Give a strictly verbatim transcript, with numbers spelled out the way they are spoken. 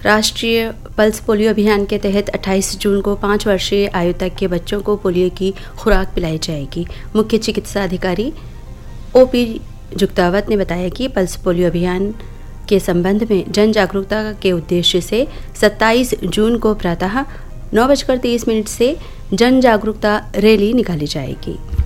राष्ट्रीय pulse polio अभियान के तहत अट्ठाईस जून को पाँच वर्षीय आयु तक के बच्चों को पोलियो की खुराक पिलाई जाएगी। मुख्य चिकित्सा अधिकारी ओ पी जुक्तावत ने बताया कि पल्स पोलियो अभियान के संबंध में जन जागरूकता के उद्देश्य से सत्ताईस जून को प्रातः नौ बजकर तीस मिनट से जन जागरूकता रैली निकाली जाएगी।